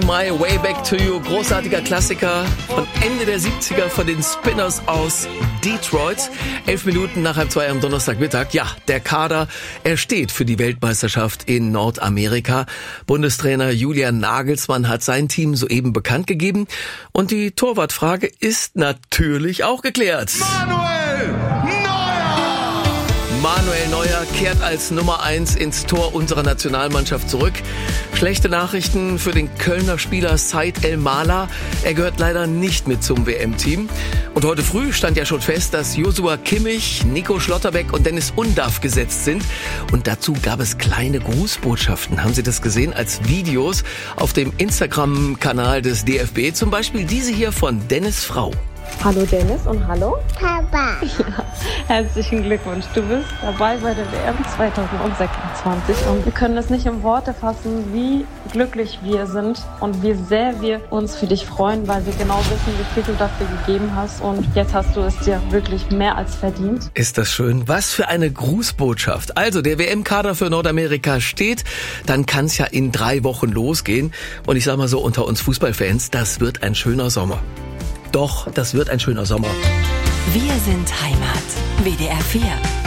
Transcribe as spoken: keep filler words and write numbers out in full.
My Way Back to You, großartiger Klassiker von Ende der siebziger von den Spinners aus Detroit. Elf Minuten nach halb zwei am Donnerstagmittag. Ja, der Kader, er steht für die Weltmeisterschaft in Nordamerika. Bundestrainer Julian Nagelsmann hat sein Team soeben bekannt gegeben. Und die Torwartfrage ist natürlich auch geklärt. Manuel Neuer! Manuel Neuer kehrt als Nummer eins ins Tor unserer Nationalmannschaft zurück. Schlechte Nachrichten für den Kölner Spieler Said El-Mala. Er gehört leider nicht mit zum W M-Team. Und heute früh stand ja schon fest, dass Joshua Kimmich, Nico Schlotterbeck und Dennis Undaff gesetzt sind. Und dazu gab es kleine Grußbotschaften. Haben Sie das gesehen? Als Videos auf dem Instagram-Kanal des D F B. Zum Beispiel diese hier von Dennis' Frau. Hallo Dennis und hallo Papa. Ja, herzlichen Glückwunsch. Du bist dabei bei der W M zwanzig sechsundzwanzig und wir können es nicht in Worte fassen, wie glücklich wir sind und wie sehr wir uns für dich freuen, weil wir genau wissen, wie viel du dafür gegeben hast und jetzt hast du es dir wirklich mehr als verdient. Ist das schön? Was für eine Grußbotschaft. Also der W M-Kader für Nordamerika steht, dann kann es ja in drei Wochen losgehen und ich sag mal so unter uns Fußballfans, das wird ein schöner Sommer. Doch, das wird ein schöner Sommer. Wir sind Heimat. W D R vier.